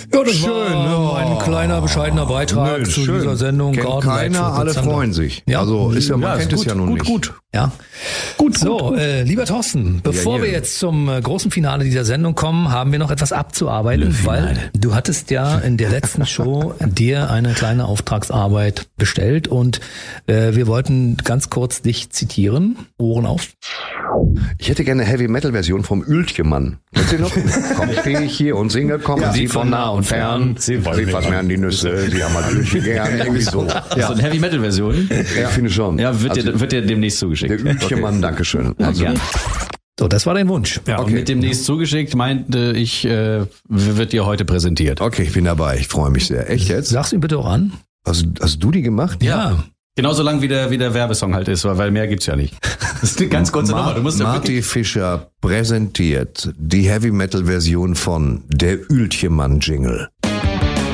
Ja, das Schön, war ein kleiner, bescheidener Beitrag zu dieser Sendung. Kennt Garden Light keiner, for alle Thunder. freuen sich. Ja. Also ist ja, man kennt ist es ja nun nicht. Gut. Ja. Gut, so, lieber Thorsten, bevor hier. wir jetzt zum großen Finale dieser Sendung kommen, haben wir noch etwas abzuarbeiten, weil du hattest ja in der letzten Show dir eine kleine Auftragsarbeit bestellt und wir wollten ganz kurz dich zitieren. Ohren auf. Ich hätte gerne eine Heavy-Metal-Version vom Ültjemann. Kennst du noch? Komm, stehe ich hier und singe, kommen Sie von nah und fern. Sie was mehr an die Nüsse, Sie haben mal Ültje gern. Irgendwie so. Ja. So eine Heavy-Metal-Version? Ich finde schon. Ja, wird dir demnächst Der zugeschickt. Ültjemann, Dankeschön. Also, Gern. So, das war dein Wunsch. Ja, und mit demnächst zugeschickt meinte ich, wird dir heute präsentiert. okay, ich bin dabei. Ich freue mich sehr. Echt jetzt? Sag's ihm bitte auch an. Hast du die gemacht? Ja. Genauso lang wie der Werbesong halt ist, weil mehr gibt's ja nicht. Das ist eine ganz kurze Nummer. Du musst ja wirklich- Marty Fischer präsentiert die Heavy-Metal-Version von Der Ültjemann-Jingle.